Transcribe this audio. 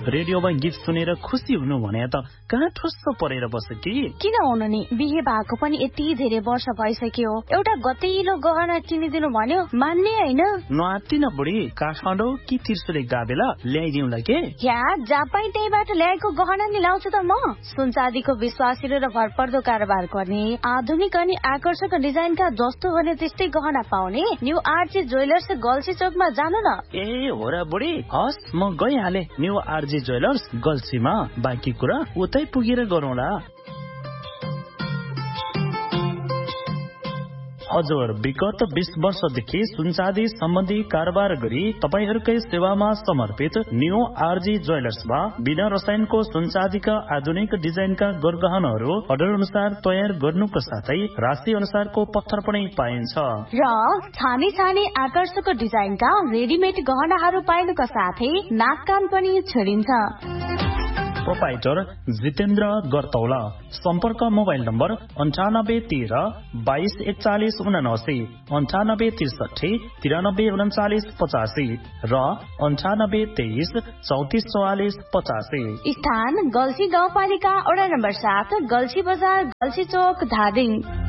रेडियोमा गीत सुनेर खुसी हुनु भने त कहाँ ठुस्स परेर बस्छ कि? किन हुनु नि, बिहे भएको पनि यति धेरै वर्ष भइसक्यो, एउटा गतिलो गहना किनिदिनु भन्यो मान्ने हैन। नआत्तिन बुढी, काठमाडौँ कि त्रिशुले गाबेला ल्याइदिउँला के? या जापाई त्यहीबाट ल्याएको गहना नि लाउँछु त म। सुन चाँदीको विश्वासिलो र भरपर्दो कारोबार गर्ने, आधुनिक अनि आकर्षक डिजाइनका जस्तो भने त्यस्तै गहना पाउने न्यू आरजे ज्वेलर्स गल्सी चोकमा जानु न। ए हो र बुढी, हस् म गइहाले न्यू आरजे ज्वेलर्स गल्सीमा। बाँकी कुरा उतै पुगेर गरौँला। हजुर, विगत 20 वर्षदेखि सुनचाँदी सम्बन्धी कारोबार गरी तपाईहरूकै सेवामा समर्पित न्यू आरजी ज्वेलर्समा बिना रसायनको सुनचाँदीका आधुनिक डिजाइनका गरगहनाहरू अर्डर अनुसार तयार गर्नुको साथै राशि अनुसारको पत्थर पनि पाइन्छ र छानी छानी आकर्षक डिजाइनका रेडिमेड गहनाहरू पाइनुका साथै नाक कान पनि छोडिन्छ। प्रोपाइटर जितेन्द्र गर्तौला। सम्पर्क मोबाइल नम्बर 9813 224179, 9863 9339 85 र 9823 3444 85। स्थान गल्सी गाउँपालिका वडा नम्बर 7, गल्सी बजार, गल्सी चोक, धादिङ।